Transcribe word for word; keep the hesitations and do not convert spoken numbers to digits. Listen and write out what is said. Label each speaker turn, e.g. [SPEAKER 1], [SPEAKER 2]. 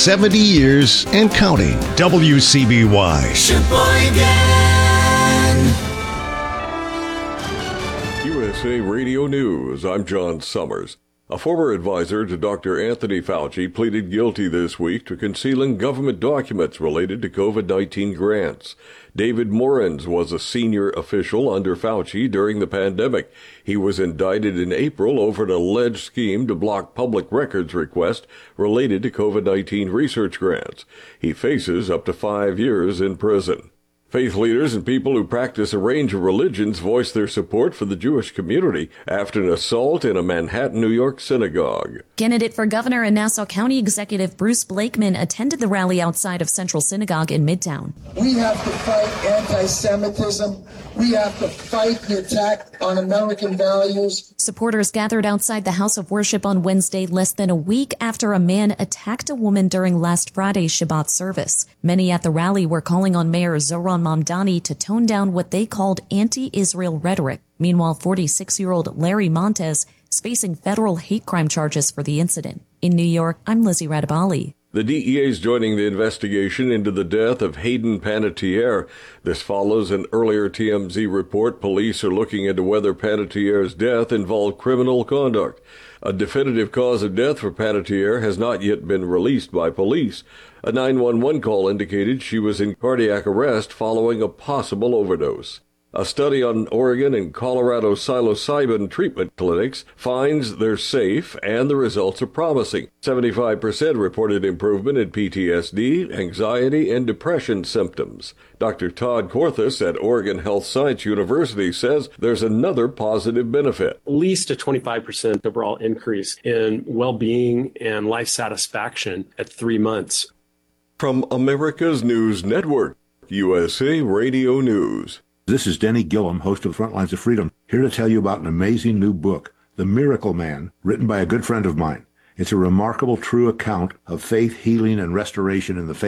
[SPEAKER 1] seventy years and counting. W C B Y.
[SPEAKER 2] U S A Radio News, I'm John Summers. A former advisor to Doctor Anthony Fauci pleaded guilty this week to concealing government documents related to COVID nineteen grants. David Morens was a senior official under Fauci during the pandemic. He was indicted in April over an alleged scheme to block public records requests related to COVID nineteen research grants. He faces up to five years in prison. Faith leaders and people who practice a range of religions voiced their support for the Jewish community after an assault in a Manhattan, New York synagogue.
[SPEAKER 3] Candidate for governor and Nassau County Executive Bruce Blakeman attended the rally outside of Central Synagogue in Midtown.
[SPEAKER 4] We have to fight anti-Semitism. We have to fight the attack on American values.
[SPEAKER 3] Supporters gathered outside the House of Worship on Wednesday, less than a week after a man attacked a woman during last Friday's Shabbat service. Many at the rally were calling on Mayor Zohran Mamdani to tone down what they called anti-Israel rhetoric. Meanwhile, forty-six-year-old Larry Montez is facing federal hate crime charges for the incident. In New York, I'm Lizzie Radabali.
[SPEAKER 2] The D E A is joining the investigation into the death of Hayden Panettiere. This follows an earlier T M Z report. Police are looking into whether Panettiere's death involved criminal conduct. A definitive cause of death for Panettiere has not yet been released by police. A nine one one call indicated she was in cardiac arrest following a possible overdose. A study on Oregon and Colorado psilocybin treatment clinics finds they're safe and the results are promising. seventy-five percent reported improvement in P T S D, anxiety, and depression symptoms. Doctor Todd Korthus at Oregon Health Science University says there's another positive benefit.
[SPEAKER 5] At least a twenty-five percent overall increase in well-being and life satisfaction at three months.
[SPEAKER 2] From America's News Network, U S A Radio News.
[SPEAKER 6] This is Denny Gillum, host of Frontlines of Freedom, here to tell you about an amazing new book, The Miracle Man, written by a good friend of mine. It's a remarkable true account of faith, healing, and restoration in the faith.